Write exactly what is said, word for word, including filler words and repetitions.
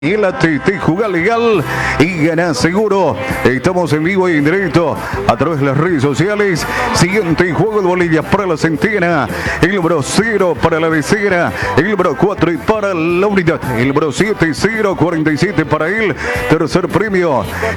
Y la T T juega legal y gana seguro. Estamos en vivo y en directo a través de las redes sociales. Siguiente juego de Bolivia para la centena. El número cero para la decena. El número cuatro para la unidad. El número siete, cero, cuarenta y siete para el tercer premio.